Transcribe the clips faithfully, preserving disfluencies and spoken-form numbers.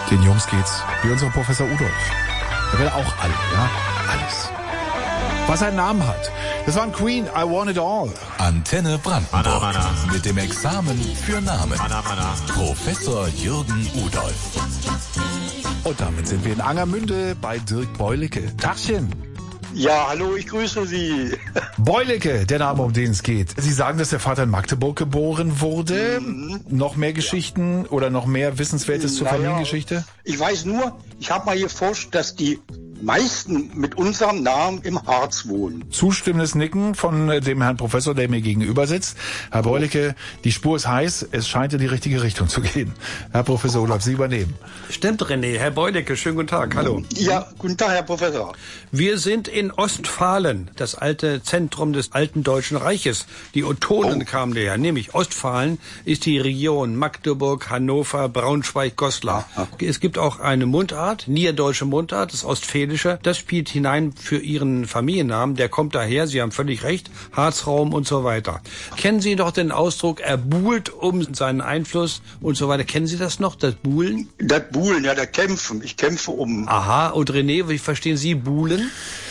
Den Jungs geht's wie unser Professor Udolf. Der will auch alle, ja? Alles. Was einen Namen hat. Das waren Queen, I Want It All. Antenne Brandenburg. Mana, mana. Mit dem Examen für Namen. Mana, mana. Professor Jürgen Udolf. Und damit sind wir in Angermünde bei Dirk Beulicke. Tachchen. Ja, hallo, ich grüße Sie. Beulicke, der Name, um den es geht. Sie sagen, dass der Vater in Magdeburg geboren wurde. Mhm. Noch mehr Geschichten oder noch mehr Wissenswertes zur Naja, Familiengeschichte? Ich weiß nur, ich habe mal geforscht, dass die meisten mit unserem Namen im Harz wohnen. Zustimmendes Nicken von äh, dem Herrn Professor, der mir gegenüber sitzt. Herr Beulicke, die Spur ist heiß, es scheint in die richtige Richtung zu gehen. Herr Professor Urlaub, Sie übernehmen. Stimmt, René. Herr Beulicke, schönen guten Tag. Hallo. Ja, guten Tag, Herr Professor. Wir sind in Ostfalen, das alte Zentrum des alten Deutschen Reiches. Die Ottonen Oh. kamen daher. Nämlich Ostfalen ist die Region Magdeburg, Hannover, Braunschweig, Goslar. Aha. Es gibt auch eine Mundart, niederdeutsche Mundart, das Ostfälische. Das spielt hinein für Ihren Familiennamen. Der kommt daher, Sie haben völlig recht, Harzraum und so weiter. Kennen Sie doch den Ausdruck, er buhlt um seinen Einfluss und so weiter. Kennen Sie das noch, das Buhlen? Das Buhlen, ja, das Kämpfen. Ich kämpfe um. Aha, und René, wie verstehen Sie Buhlen?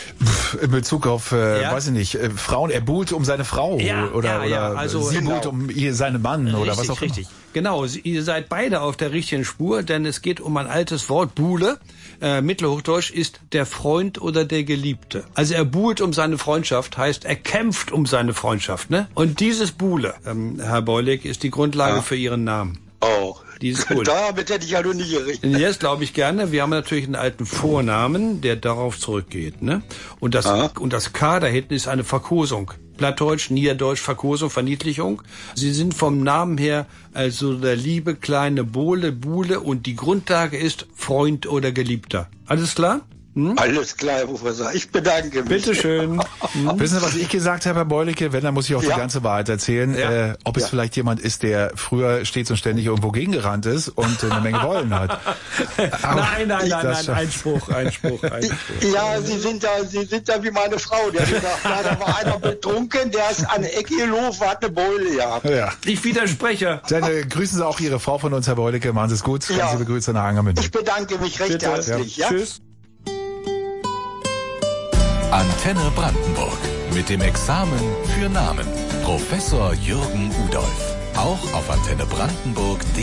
In Bezug auf, äh, Ja? weiß ich nicht, äh, Frauen, er buhlt um seine Frau Ja, oder, ja, ja, oder also- sie Genau. buhlt um ihr, seinen Mann oder was auch immer. Richtig, genau. Sie- Ihr seid beide auf der richtigen Spur, denn es geht um ein altes Wort, Buhle. Äh, Mittelhochdeutsch ist der Freund oder der Geliebte. Also er buhlt um seine Freundschaft, heißt er kämpft um seine Freundschaft, ne? Und dieses Buhle, ähm, Herr Beulig, ist die Grundlage Ja. für Ihren Namen. Oh. Dieses Buhl. Damit hätte ich ja noch nie gerechnet. Jetzt glaube ich gerne. Wir haben natürlich einen alten Vornamen, der darauf zurückgeht, ne? Und das, Ah. und das K da hinten ist eine Verkosung. Plattdeutsch, Niederdeutsch, Verkosung, Verniedlichung. Sie sind vom Namen her also der liebe kleine Bohle, Buhle und die Grundlage ist Freund oder Geliebter. Alles klar? Hm? Alles klar, Herr Professor. Ich bedanke mich. Bitteschön. Hm? Wissen Sie, was ich gesagt habe, Herr Beulicke? Wenn, dann muss ich auch Ja. die ganze Wahrheit erzählen. Ja. Äh, ob es Ja. vielleicht jemand ist, der früher stets und ständig irgendwo gegengerannt ist und äh, eine Menge Wollen hat. Aber Nein, nein, nein, das nein, Einspruch, Einspruch, Einspruch. Ja, Sie sind da, Sie sind da wie meine Frau. Die hat gesagt, ja, da war einer betrunken, der ist an der Ecke gelaufen, hat eine Beule gehabt. Ja. Ich widerspreche. Dann äh, grüßen Sie auch Ihre Frau von uns, Herr Beulicke. Machen Sie es gut. Ganz Ja. liebe Grüße nach Angermünde. Ich bedanke mich recht Bitte. herzlich. Ja? Tschüss. Antenne Brandenburg. Mit dem Examen für Namen. Professor Jürgen Udolf. Auch auf antenne brandenburg punkt de.